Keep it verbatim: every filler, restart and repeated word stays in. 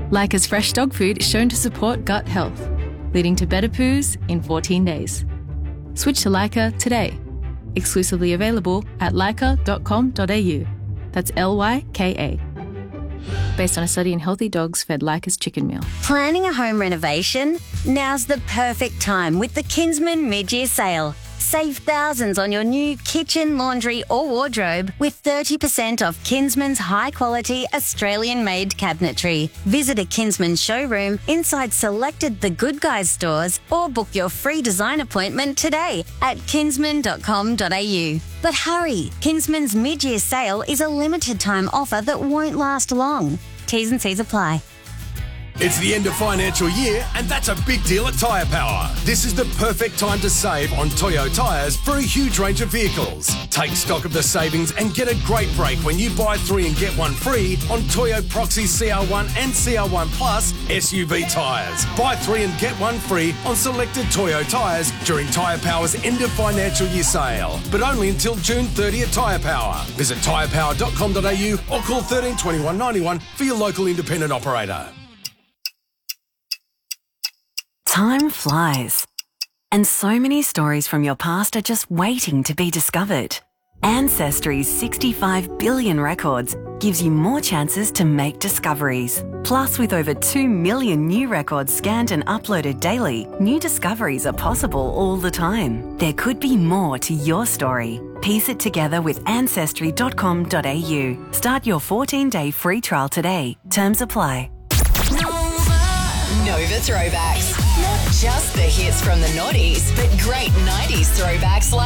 Leica's fresh dog food is shown to support gut health, leading to better poos in fourteen days. Switch to Leica today. Exclusively available at leica dot com dot a u. That's L Y K A. Based on a study in healthy dogs fed Leica's chicken meal. Planning a home renovation? Now's the perfect time with the Kinsman mid-year sale. Save thousands on your new kitchen, laundry or wardrobe with thirty percent off Kinsman's high-quality Australian-made cabinetry. Visit a Kinsman showroom inside selected The Good Guys stores or book your free design appointment today at kinsman dot com dot a u. But hurry, Kinsman's mid-year sale is a limited-time offer that won't last long. T's and C's apply. It's the end of financial year, and that's a big deal at Tyre Power. This is the perfect time to save on Toyo tyres for a huge range of vehicles. Take stock of the savings and get a great break when you buy three and get one free on Toyo Proxy C R one and C R one Plus S U V tyres. Buy three and get one free on selected Toyo tyres during Tyre Power's end of financial year sale, but only until June thirtieth at Tyre Power. Visit tyre power dot com dot a u or call thirteen twenty-one ninety-one for your local independent operator. Time flies, and so many stories from your past are just waiting to be discovered. Ancestry's sixty-five billion records gives you more chances to make discoveries. Plus, with over two million new records scanned and uploaded daily, new discoveries are possible all the time. There could be more to your story. Piece it together with ancestry dot com dot a u. Start your fourteen-day free trial today. Terms apply. Nova Throwbacks. Not just the hits from the noughties, but great nineties throwbacks like